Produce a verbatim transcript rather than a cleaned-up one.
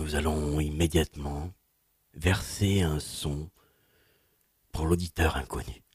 nous allons immédiatement verser un son pour l'auditeur inconnu.